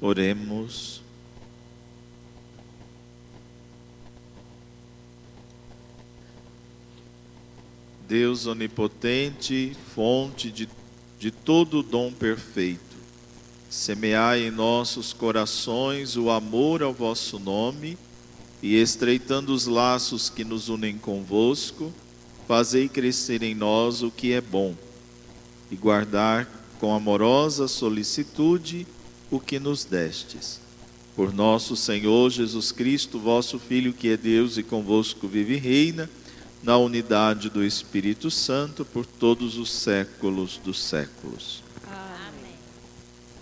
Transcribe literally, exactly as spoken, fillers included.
Oremos. Deus onipotente, fonte de, de todo dom perfeito, semeai em nossos corações o amor ao vosso nome e, estreitando os laços que nos unem convosco, fazei crescer em nós o que é bom e guardar com amorosa solicitude o que nos destes. Por nosso Senhor Jesus Cristo, vosso Filho, que é Deus e convosco vive e reina, na unidade do Espírito Santo, por todos os séculos dos séculos.